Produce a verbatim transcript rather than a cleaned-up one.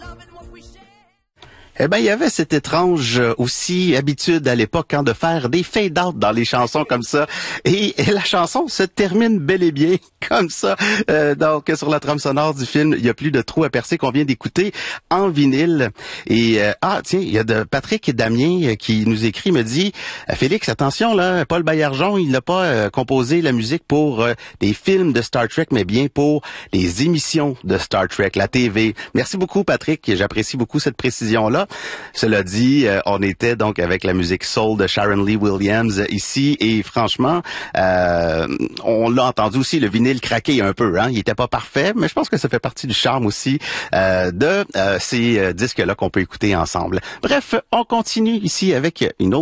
Eh ben, il y avait cette étrange euh, aussi habitude à l'époque hein, de faire des fade-out dans les chansons comme ça. Et, et la chanson se termine bel et bien comme ça. Euh, donc, sur la trame sonore du film, il y a plus de trous à percer qu'on vient d'écouter en vinyle. Et euh, ah, tiens, il y a de Patrick et Damien euh, qui nous écrit, me dit « Félix, attention, là, Paul Baillargeon, il n'a pas euh, composé la musique pour euh, des films de Star Trek, mais bien pour les émissions de Star Trek, la T V. » Merci beaucoup, Patrick. J'apprécie beaucoup cette précision-là. Cela dit, euh, on était donc avec la musique soul de Sharon Lee Williams ici et franchement, euh, on l'a entendu aussi, le vinyle craquer un peu. Hein? Il était pas parfait, mais je pense que ça fait partie du charme aussi euh, de euh, ces euh, disques-là qu'on peut écouter ensemble. Bref, on continue ici avec une autre